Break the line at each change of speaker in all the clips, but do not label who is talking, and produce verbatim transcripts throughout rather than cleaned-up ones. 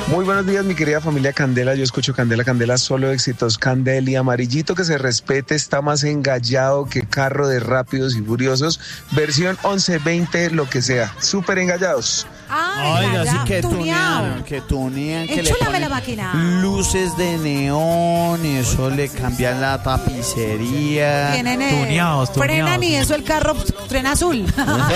Muy buenos días, mi querida familia Candela. Yo escucho Candela, Candela, solo éxitos. Candela y Amarillito que se respete, está más engallado que carro de Rápidos y Furiosos. Versión once, veinte, lo que sea. Súper engallados.
Ay,
Oiga,
ya,
sí
ya,
que
tuneado.
tunean, que tunean, que le
Enchúlame
ponen
la máquina.
luces de neón, eso le cambian la tapicería.
Tienen, eh,
Tuneados, tuneados.
frenan y eso el carro frena azul.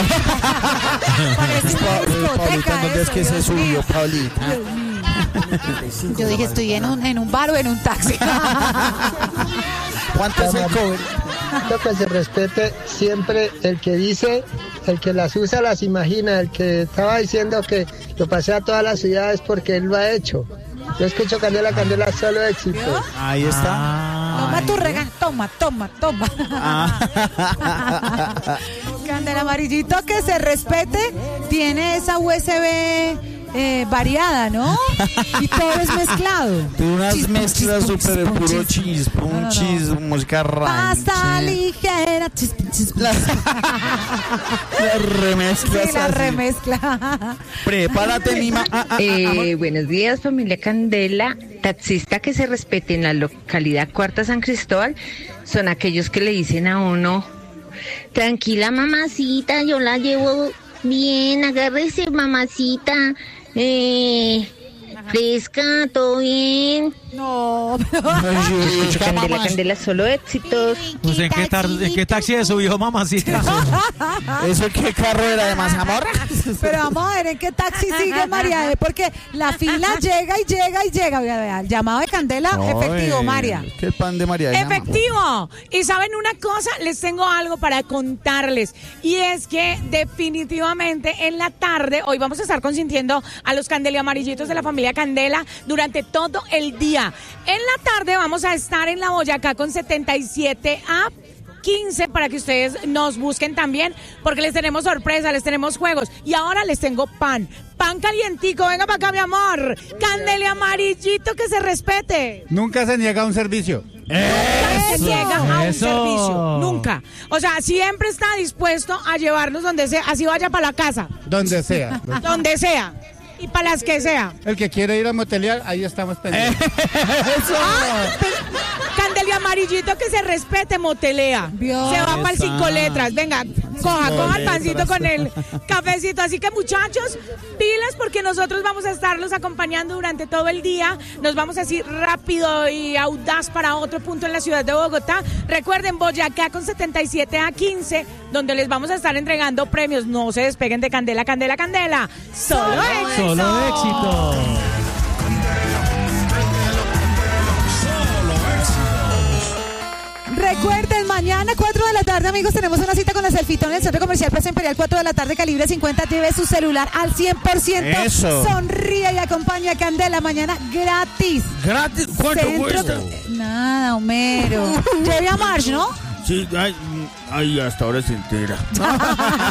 Parece una
Paulita,
discoteca
¿dónde es
eso,
que se
Dios
subió,
mío.
Paulita?
Dios mío. Yo dije, estoy en un, en un bar o en un taxi.
¿Cuánto es el cover?
Lo que se respete siempre el que dice, el que las usa las imagina, el que estaba diciendo que lo pasea a todas las ciudades porque él lo ha hecho. Yo escucho Candela, Candela, solo éxito.
Ahí está.
Toma tu regaño, toma, toma, toma.
Ah.
Candela Amarillito que se respete, tiene esa U S B eh, variada, ¿no? Y todo es mezclado.
Tiene unas
Chispum,
mezclas
chispum,
súper
chispum,
puro
chispum.
chispum,
No, no, no.
chispum, música ranch.
Pasta ligera, chispum, chispum.
Las, las remezclas
Sí, la
así.
remezcla.
Prepárate, Nima. Ah, ah,
Eh, buenos días, familia Candela. Taxista que se respete en la localidad Cuarta San Cristóbal son aquellos que le dicen a uno: tranquila, mamacita, yo la llevo bien, agárrese, mamacita, eh, fresca, todo bien.
No,
Escucho Candela, Candela, solo éxitos.
¿Usted en qué, tar- en qué taxi se subió, mamacita?
¿Eso qué carro era de mazamorra?
pero vamos a ver en qué taxi sigue María, E, porque la fila llega y llega y llega. Vea, vea, el llamado de Candela, efectivo,
Ay,
María.
¿Qué pan de María?
Efectivo. Y saben una cosa, les tengo algo para contarles. Y es que definitivamente en la tarde, hoy vamos a estar consintiendo a los Candela Amarillitos de la familia Candela durante todo el día. En la tarde vamos a estar en la Boyacá con setenta y siete A quince para que ustedes nos busquen también, porque les tenemos sorpresa, les tenemos juegos. Y ahora les tengo pan. Pan calientico, venga para acá, mi amor. Candela Amarillito que se respete.
Nunca se niega un servicio.
Nunca se niega a un
Eso.
servicio, nunca. O sea, siempre está dispuesto a llevarnos donde sea, así vaya para la casa,
Donde sea.
donde sea, y para las que sea.
El que quiere ir a motelear, ahí estamos pendientes.
Ah, pero Candela Amarillito que se respete, motelea.
Vio.
Se va para el
Esa.
cinco letras. Venga, coja, coja el
letras.
pancito con el cafecito. Así que, muchachos, pilas porque nosotros vamos a estarlos acompañando durante todo el día. Nos vamos así rápido y audaz para otro punto en la ciudad de Bogotá. Recuerden, Boyacá con setenta y siete A quince, donde les vamos a estar entregando premios. No se despeguen de Candela, Candela, Candela. Solo éxito.
Solo éxito.
Recuerden, mañana cuatro de la tarde, amigos, tenemos una cita con la Selfitón en el Centro Comercial Plaza Imperial, cuatro de la tarde, calibre cincuenta. Lleve su celular al cien por ciento.
Eso.
Sonríe y acompaña a Candela mañana gratis.
¿Gratis? ¿Cuánto
Centro-
cuesta?
Nada, Homero. Lleve a Marsh, ¿no?
Sí, ay, ay, hasta ahora se entera.